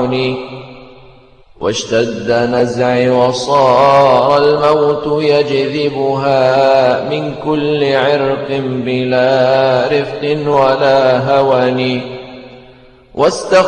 تطعني واشتد نزعي وصار الموت يجذبها من كل عرق بلا رفق ولا هون